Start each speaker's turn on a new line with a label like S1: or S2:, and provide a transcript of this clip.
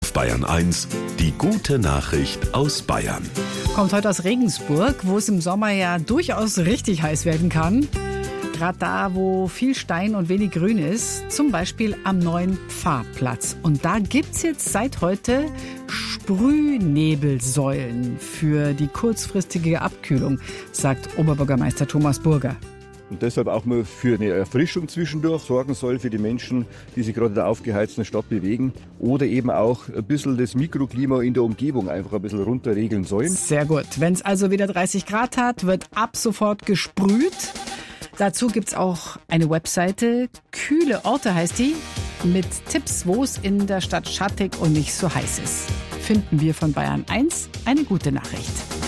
S1: auf Bayern 1, die gute Nachricht aus Bayern.
S2: Kommt heute aus Regensburg, wo es im Sommer ja durchaus richtig heiß werden kann. Gerade da, wo viel Stein und wenig Grün ist, zum Beispiel am neuen Pfarrplatz. Und da gibt's jetzt seit heute Sprühnebelsäulen für die kurzfristige Abkühlung, sagt Oberbürgermeister Thomas Burger.
S3: Und deshalb auch mal für eine Erfrischung zwischendurch sorgen soll für die Menschen, die sich gerade in der aufgeheizten Stadt bewegen. Oder eben auch ein bisschen das Mikroklima in der Umgebung einfach ein bisschen runterregeln sollen.
S2: Sehr gut. Wenn es also wieder 30 Grad hat, wird ab sofort gesprüht. Dazu gibt's auch eine Webseite, Kühle Orte heißt die, mit Tipps, wo es in der Stadt schattig und nicht so heiß ist. Finden wir von Bayern 1 eine gute Nachricht.